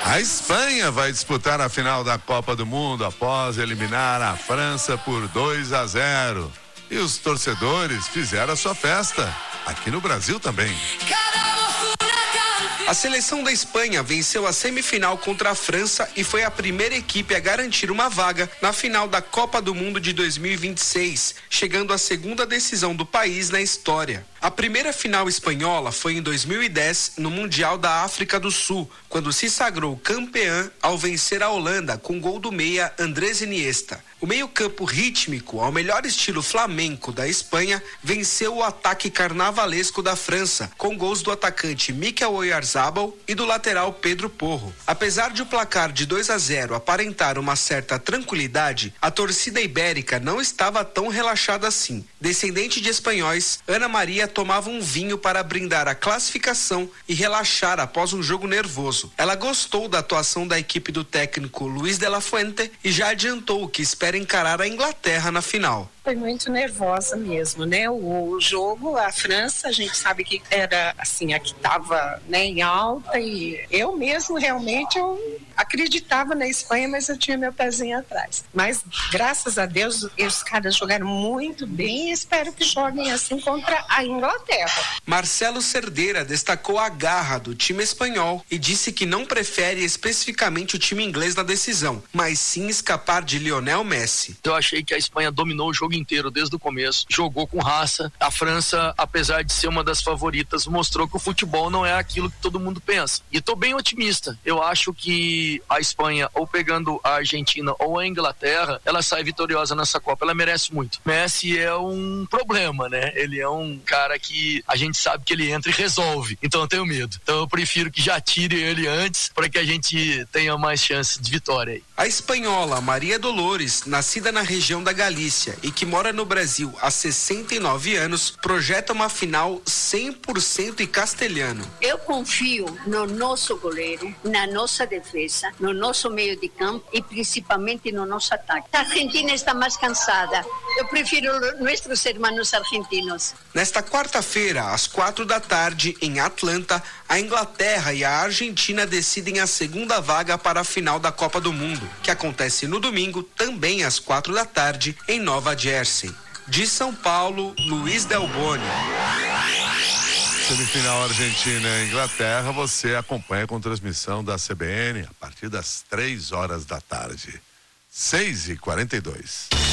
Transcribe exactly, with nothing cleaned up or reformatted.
A Espanha vai disputar a final da Copa do Mundo após eliminar a França por dois a zero. E os torcedores fizeram a sua festa. Aqui no Brasil também. A seleção da Espanha venceu a semifinal contra a França e foi a primeira equipe a garantir uma vaga na final da Copa do Mundo de dois mil e vinte e seis, chegando à segunda decisão do país na história. A primeira final espanhola foi em dois mil e dez, no Mundial da África do Sul, quando se sagrou campeã ao vencer a Holanda com gol do meia Andrés Iniesta. O meio-campo rítmico, ao melhor estilo flamenco da Espanha, venceu o ataque carnavalesco da França, com gols do atacante Mikel Oyarzabal e do lateral Pedro Porro. Apesar de o placar de dois a zero aparentar uma certa tranquilidade, a torcida ibérica não estava tão relaxada assim. Descendente de espanhóis, Ana Maria tomava um vinho para brindar a classificação e relaxar após um jogo nervoso. Ela gostou da atuação da equipe do técnico Luis de la Fuente e já adiantou que espera encarar a Inglaterra na final. Foi muito nervosa mesmo, né? O, o jogo, a França, a gente sabe que era assim, a que estava, né, em alta, e eu mesmo realmente eu acreditava na Espanha, mas eu tinha meu pezinho atrás. Mas graças a Deus os caras jogaram muito bem e espero que joguem assim contra a Inglaterra. Marcelo Cerdeira destacou a garra do time espanhol e disse que não prefere especificamente o time inglês na decisão, mas sim escapar de Lionel Messi. Eu achei que a Espanha dominou o jogo inteiro desde o começo, jogou com raça. A França, apesar de ser uma das favoritas, mostrou que o futebol não é aquilo que todo mundo pensa. E tô bem otimista. Eu acho que a Espanha, ou pegando a Argentina ou a Inglaterra, ela sai vitoriosa nessa Copa. Ela merece muito. Messi é um problema, né? Ele é um cara que a gente sabe que ele entra e resolve. Então eu tenho medo. Então eu prefiro que já tire ele antes para que a gente tenha mais chances de vitória aí. A espanhola Maria Dolores, nascida na região da Galícia e que mora no Brasil há sessenta e nove anos, projeta uma final cem por cento em castelhano. Eu confio no nosso goleiro, na nossa defesa, no nosso meio de campo e principalmente no nosso ataque. A Argentina está mais cansada. Eu prefiro nossos irmãos argentinos. Nesta quarta-feira, às quatro da tarde, em Atlanta, a Inglaterra e a Argentina decidem a segunda vaga para a final da Copa do Mundo, que acontece no domingo, também às quatro da tarde, em Nova Jersey. De São Paulo, Luiz Delboni. Semifinal Argentina e Inglaterra, você acompanha com transmissão da C B N a partir das três horas da tarde. seis e quarenta e dois.